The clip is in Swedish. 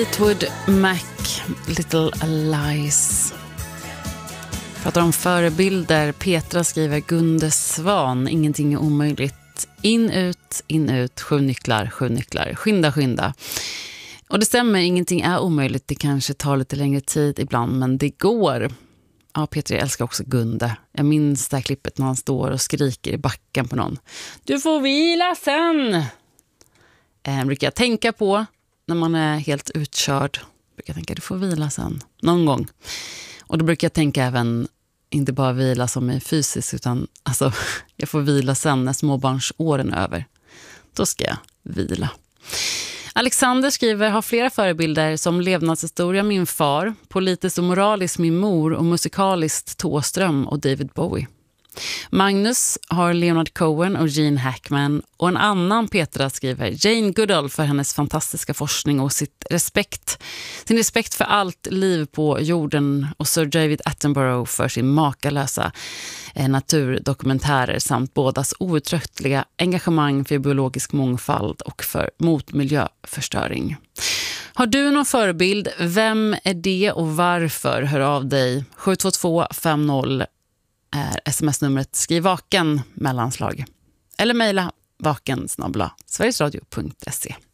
Fleetwood Mac, Little Lies. Pratar om förebilder. Petra skriver Gunde Svan, ingenting är omöjligt. In, ut, 7 nycklar, skynda. Och det stämmer, ingenting är omöjligt. Det kanske tar lite längre tid ibland, men det går. Ja, Petra, jag älskar också Gunde. Jag minns det här klippet när han står och skriker i backen på någon. Du får vila sen! Brukar jag tänka på när man är helt utkörd. Brukar jag tänka, du får vila sen. Någon gång. Och då brukar jag tänka även, inte bara vila som är fysiskt, utan alltså, jag får vila sen när småbarnsåren är över. Då ska jag vila. Alexander skriver, har flera förebilder som levnadshistoria min far, politiskt och moraliskt min mor och musikaliskt Thåström och David Bowie. Magnus har Leonard Cohen och Gene Hackman, och en annan Petra skriver Jane Goodall för hennes fantastiska forskning och sin respekt för allt liv på jorden, och Sir David Attenborough för sin makalösa naturdokumentärer samt bådas outtröttliga engagemang för biologisk mångfald och mot miljöförstöring. Har du någon förebild? Vem är det och varför? Hör av dig. 72250 är sms-numret. Skriv vaken mellanslag. Eller mejla vaken@sverigesradio.se.